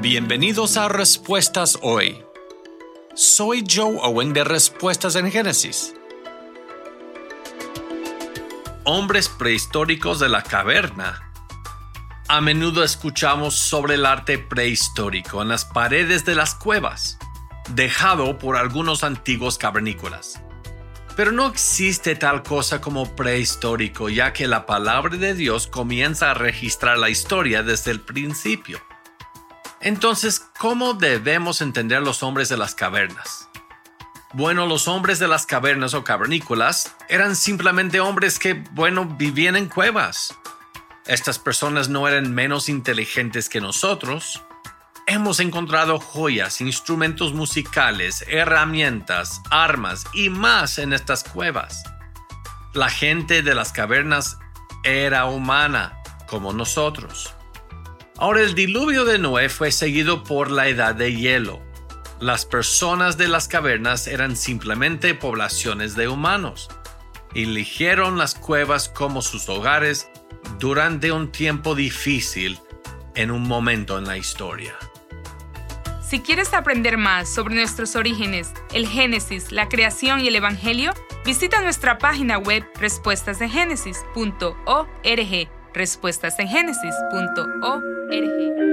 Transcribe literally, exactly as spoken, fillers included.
Bienvenidos a Respuestas Hoy. Soy Joe Owen de Respuestas en Génesis. Hombres prehistóricos de la caverna. A menudo escuchamos sobre el arte prehistórico en las paredes de las cuevas, dejado por algunos antiguos cavernícolas. Pero no existe tal cosa como prehistórico, ya que la palabra de Dios comienza a registrar la historia desde el principio. Entonces, ¿cómo debemos entender los hombres de las cavernas? Bueno, los hombres de las cavernas o cavernícolas eran simplemente hombres que, bueno, vivían en cuevas. Estas personas no eran menos inteligentes que nosotros. Hemos encontrado joyas, instrumentos musicales, herramientas, armas y más en estas cuevas. La gente de las cavernas era humana, como nosotros. Ahora, el diluvio de Noé fue seguido por la edad de hielo. Las personas de las cavernas eran simplemente poblaciones de humanos. Eligieron las cuevas como sus hogares durante un tiempo difícil en un momento en la historia. Si quieres aprender más sobre nuestros orígenes, el Génesis, la creación y el Evangelio, visita nuestra página web respuestas en génesis punto org. respuestas en génesis punto org.